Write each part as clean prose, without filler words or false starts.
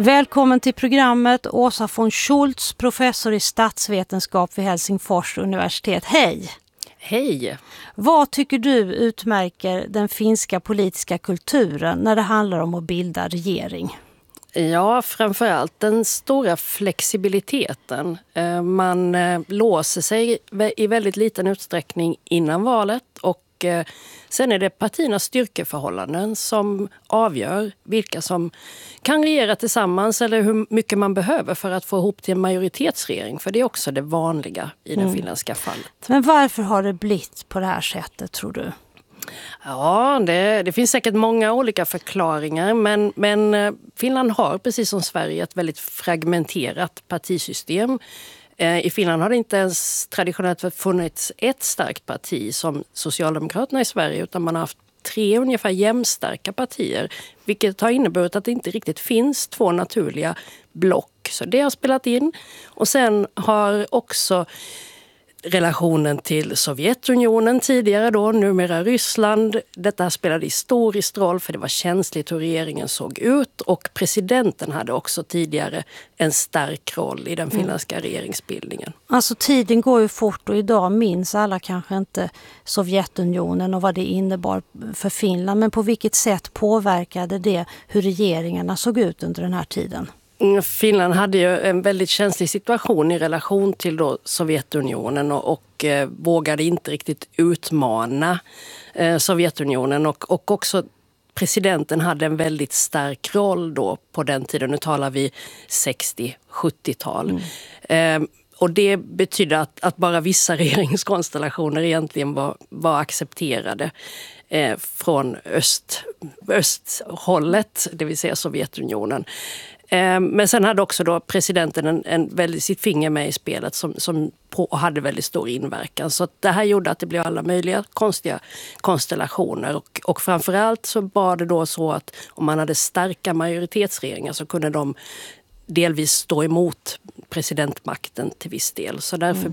Välkommen till programmet Åsa von Schultz, professor i statsvetenskap vid Helsingfors universitet. Hej! Hej! Vad tycker du utmärker den finska politiska kulturen när det handlar om att bilda regering? Ja, framförallt den stora flexibiliteten. Man låser sig i väldigt liten utsträckning innan valet och sen är det partiernas styrkeförhållanden som avgör vilka som kan regera tillsammans eller hur mycket man behöver för att få ihop till en majoritetsregering. För det är också det vanliga i det finländska fallet. Men varför har det blivit på det här sättet, tror du? Ja, det finns säkert många olika förklaringar, men Finland har precis som Sverige ett väldigt fragmenterat partisystem. I Finland har det inte ens traditionellt funnits ett starkt parti som Socialdemokraterna i Sverige, utan man har haft 3 ungefär jämnstarka partier, vilket har inneburit att det inte riktigt finns 2 naturliga block. Så det har spelat in. Och sen har också relationen till Sovjetunionen tidigare då, numera Ryssland. Detta spelade historiskt roll för det var känsligt hur regeringen såg ut och presidenten hade också tidigare en stark roll i den finländska regeringsbildningen. Alltså tiden går ju fort och idag minns alla kanske inte Sovjetunionen och vad det innebar för Finland. Men på vilket sätt påverkade det hur regeringarna såg ut under den här tiden? Finland hade ju en väldigt känslig situation i relation till då Sovjetunionen och vågade inte riktigt utmana Sovjetunionen och också presidenten hade en väldigt stark roll då på den tiden. Nu talar vi 60-70-tal. Och det betyder att bara vissa regeringskonstellationer egentligen var accepterade från östhållet, det vill säga Sovjetunionen. Men sen hade också då presidenten sitt finger med i spelet som hade väldigt stor inverkan. Så att det här gjorde att det blev alla möjliga konstiga konstellationer. Och framförallt så var det då så att om man hade starka majoritetsregeringar så kunde de delvis stå emot presidentmakten till viss del. Så därför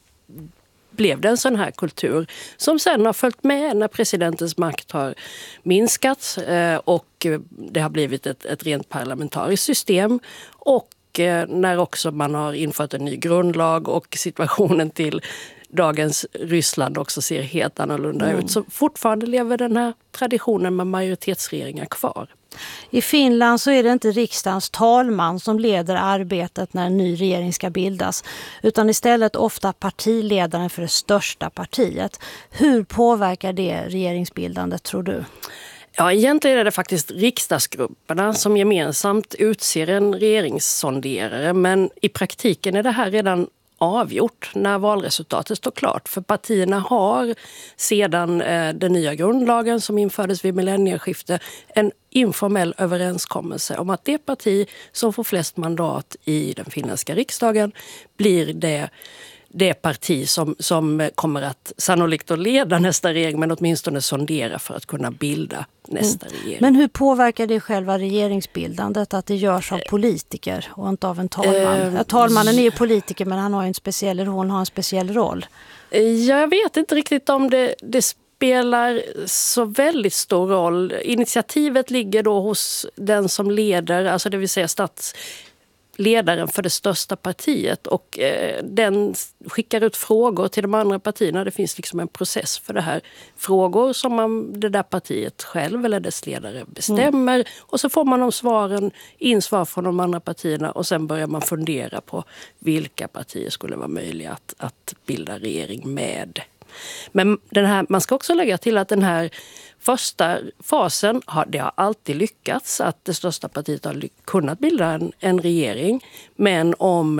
blev det en sån här kultur som sen har följt med när presidentens makt har minskat och det har blivit ett rent parlamentariskt system och när också man har infört en ny grundlag och situationen till dagens Ryssland också ser helt annorlunda ut. Så fortfarande lever den här traditionen med majoritetsregeringar kvar. I Finland så är det inte riksdagens talman som leder arbetet när en ny regering ska bildas, utan istället ofta partiledaren för det största partiet. Hur påverkar det regeringsbildandet, tror du? Ja, egentligen är det faktiskt riksdagsgrupperna som gemensamt utser en regeringssonderare, men i praktiken är det här redan avgjort när valresultatet står klart. För partierna har sedan den nya grundlagen som infördes vid millennieskiftet en informell överenskommelse om att det parti som får flest mandat i den finländska riksdagen blir det parti som kommer att sannolikt att leda nästa regering, men åtminstone sondera för att kunna bilda nästa regering. Men hur påverkar det själva regeringsbildandet att det görs av politiker och inte av en talman? Talmannen är ju politiker, men hon har en speciell roll. Jag vet inte riktigt om det spelar så väldigt stor roll. Initiativet ligger då hos den som leder, alltså det vill säga ledaren för det största partiet, och den skickar ut frågor till de andra partierna. Det finns liksom en process för det här. Frågor som det där partiet själv eller dess ledare bestämmer och så får man svar från de andra partierna och sen börjar man fundera på vilka partier skulle vara möjliga att bilda regering med. Men man ska också lägga till att den här första fasen det har alltid lyckats att det största partiet har kunnat bilda en regering. Men om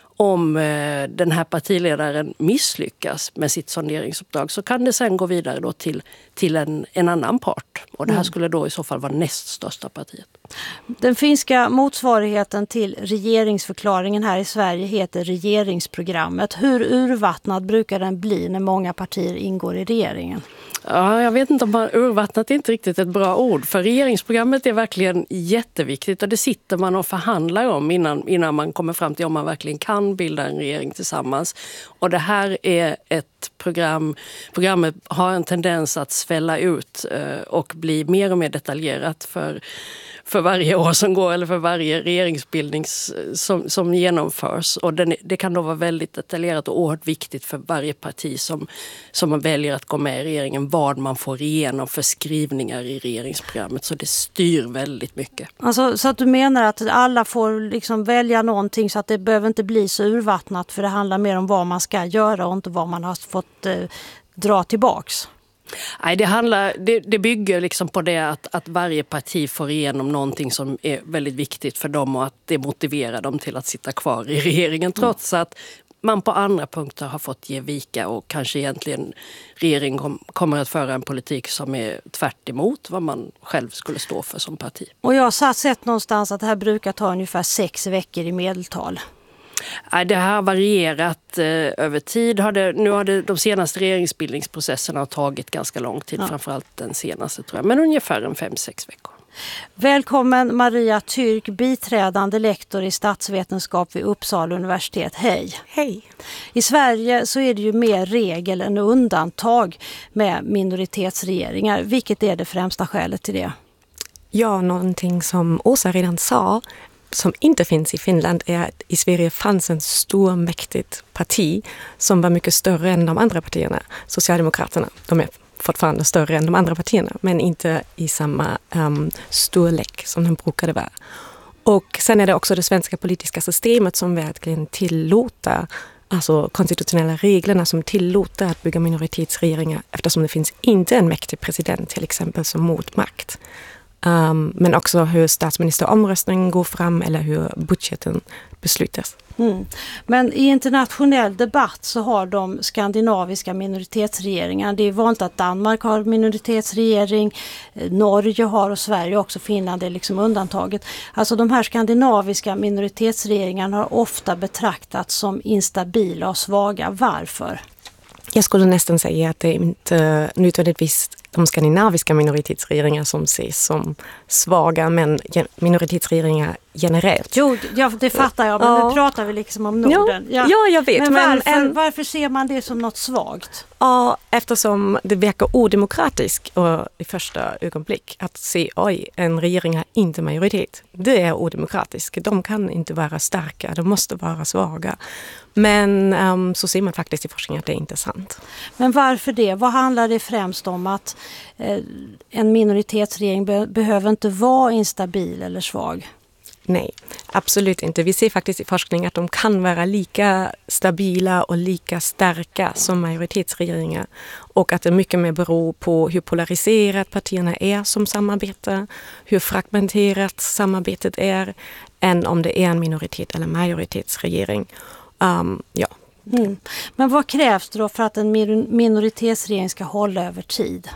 den här partiledaren misslyckas med sitt sonderingsuppdrag så kan det sen gå vidare då till en annan part. Och det här skulle då i så fall vara näst största partiet. Den finska motsvarigheten till regeringsförklaringen här i Sverige heter regeringsprogrammet. Hur urvattnad brukar den bli när många partier ingår i regeringen? Ja, jag vet inte om urvattnat är inte riktigt ett bra ord. För regeringsprogrammet är verkligen jätteviktigt och det sitter man och förhandlar om innan man kommer fram till om man verkligen kan kan bilda en regering tillsammans. Och det här är ett programmet har en tendens att svälla ut och bli mer och mer detaljerat för varje år som går eller för varje regeringsbildning som genomförs. Och det kan då vara väldigt detaljerat och oerhört viktigt för varje parti som man väljer att gå med i regeringen vad man får igenom för skrivningar i regeringsprogrammet. Så det styr väldigt mycket. Alltså, så att du menar att alla får liksom välja någonting så att det behöver inte bli så urvattnat, för det handlar mer om vad man ska göra och inte vad man har fått dra tillbaks? Nej, det bygger liksom på det att varje parti får igenom någonting som är väldigt viktigt för dem och att det motiverar dem till att sitta kvar i regeringen trots att man på andra punkter har fått ge vika och kanske egentligen regeringen kommer att föra en politik som är tvärt emot vad man själv skulle stå för som parti. Och jag har sett någonstans att det här brukar ta ungefär 6 veckor i medeltal. Det har varierat över tid. Nu har de senaste regeringsbildningsprocesserna tagit ganska lång tid, framförallt den senaste tror jag, men ungefär 5-6 veckor. Välkommen Maria Türk, biträdande lektor i statsvetenskap vid Uppsala universitet. Hej! Hej! I Sverige så är det ju mer regel än undantag med minoritetsregeringar. Vilket är det främsta skälet till det? Ja, någonting som Åsa redan sa som inte finns i Finland är att i Sverige fanns en stor mäktigt parti som var mycket större än de andra partierna. Socialdemokraterna, de är fortfarande större än de andra partierna men inte i samma storlek som de brukade vara. Och sen är det också det svenska politiska systemet som verkligen tillåter, alltså konstitutionella reglerna som tillåter att bygga minoritetsregeringar eftersom det finns inte en mäktig president till exempel som motmakt. Men också hur statsministeromröstningen går fram eller hur budgeten beslutas. Men i internationell debatt så har de skandinaviska minoritetsregeringar. Det är vanligt att Danmark har minoritetsregering, Norge har och Sverige också, Finland är liksom undantaget. Alltså de här skandinaviska minoritetsregeringarna har ofta betraktats som instabila och svaga. Varför? Jag skulle nästan säga att det är inte nödvändigtvis de skandinaviska minoritetsregeringar som ses som svaga, men minoritetsregeringar generellt. Jo, ja, det fattar jag, men nu pratar vi liksom om Norden. Ja, jag vet. Men varför ser man det som något svagt? Ja, eftersom det verkar odemokratiskt i första ögonblick att se, en regering har inte majoritet. Det är odemokratiskt. De kan inte vara starka, de måste vara svaga. Men så ser man faktiskt i forskningen att det är inte sant. Men varför det? Vad handlar det främst om att en minoritetsregering behöver inte vara instabil eller svag? Nej, absolut inte. Vi ser faktiskt i forskning att de kan vara lika stabila och lika starka som majoritetsregeringar. Och att det mycket mer beror på hur polariserat partierna är som samarbete, hur fragmenterat samarbetet är, än om det är en minoritet- eller majoritetsregering. Ja. Men vad krävs det då för att en minoritetsregering ska hålla över tid?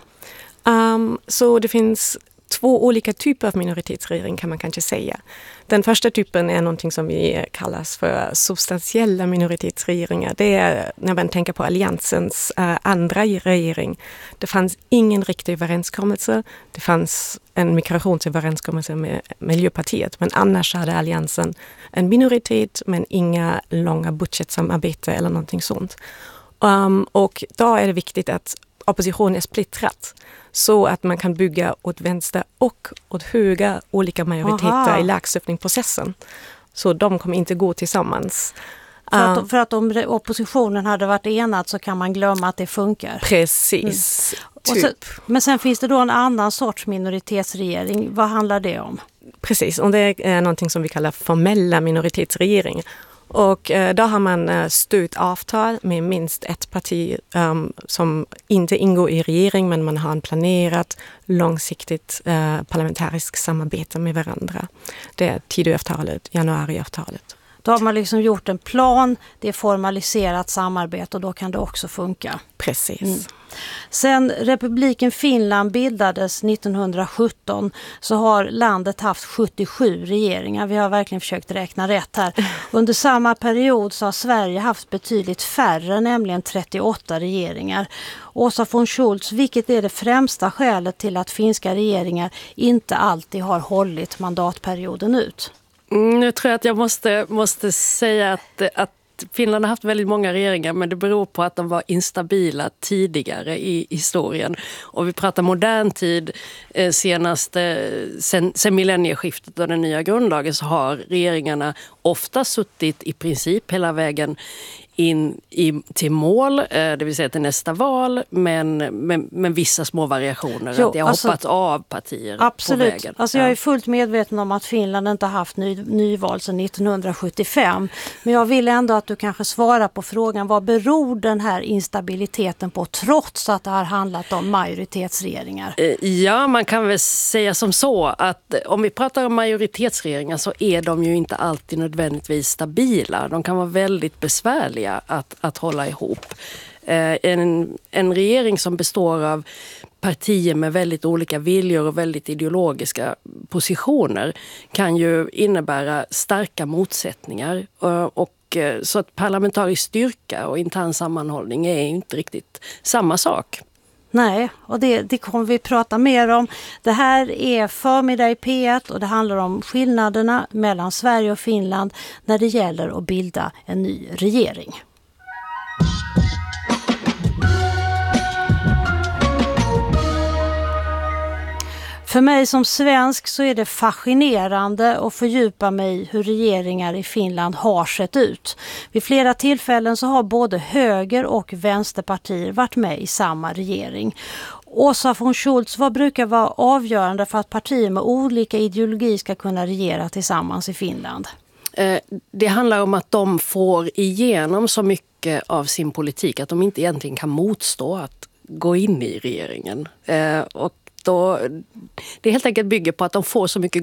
Så det finns 2 olika typer av minoritetsregering kan man kanske säga. Den första typen är någonting som vi kallas för substantiella minoritetsregeringar. Det är när man tänker på alliansens andra regering. Det fanns ingen riktig överenskommelse. Det fanns en migrationsöverenskommelse med Miljöpartiet. Men annars hade alliansen en minoritet men inga långa budgetsamarbete eller någonting sånt. Och då är det viktigt att oppositionen är splittrat. Så att man kan bygga åt vänster och åt höger olika majoriteter i lagstiftningsprocessen. Så de kommer inte gå tillsammans. För att om oppositionen hade varit enad så kan man glömma att det funkar. Precis. Men sen finns det då en annan sorts minoritetsregering. Vad handlar det om? Precis, och det är någonting som vi kallar formella minoritetsregeringar. Och då har man stött avtal med minst ett parti som inte ingår i regering, men man har en planerat långsiktigt parlamentariskt samarbete med varandra. Det är Tidöavtalet, januariavtalet. Då har man liksom gjort en plan, det är formaliserat samarbete och då kan det också funka. Precis. Sen republiken Finland bildades 1917 så har landet haft 77 regeringar. Vi har verkligen försökt räkna rätt här. Under samma period så har Sverige haft betydligt färre, nämligen 38 regeringar. Åsa von Schultz, vilket är det främsta skälet till att finska regeringar inte alltid har hållit mandatperioden ut? Nu tror jag att jag måste säga att Finland har haft väldigt många regeringar, men det beror på att de var instabila tidigare i historien. Och vi pratar modern tid, sen millennieskiftet och den nya grundlagen, så har regeringarna ofta suttit i princip hela vägen in till mål, det vill säga till nästa val, men vissa små variationer. Jo, att det har hoppat av partier absolut. på vägen. Alltså jag är fullt medveten om att Finland inte har haft nyval sedan 1975. Men jag vill ändå att du kanske svarar på frågan, vad beror den här instabiliteten på, trots att det har handlat om majoritetsregeringar? Ja, man kan väl säga som så att om vi pratar om majoritetsregeringar så är de ju inte alltid nödvändigtvis stabila. De kan vara väldigt besvärliga att hålla ihop. En regering som består av partier med väldigt olika viljor och väldigt ideologiska positioner kan ju innebära starka motsättningar. Så att parlamentarisk styrka och intern sammanhållning är inte riktigt samma sak. Nej, och det kommer vi prata mer om. Det här är Förmiddag i P1 och det handlar om skillnaderna mellan Sverige och Finland när det gäller att bilda en ny regering. För mig som svensk så är det fascinerande att fördjupa mig i hur regeringar i Finland har sett ut. Vid flera tillfällen så har både höger- och vänsterpartier varit med i samma regering. Åsa von Schultz, vad brukar vara avgörande för att partier med olika ideologi ska kunna regera tillsammans i Finland? Det handlar om att de får igenom så mycket av sin politik att de inte egentligen kan motstå att gå in i regeringen. Och det helt enkelt bygger på att de får så mycket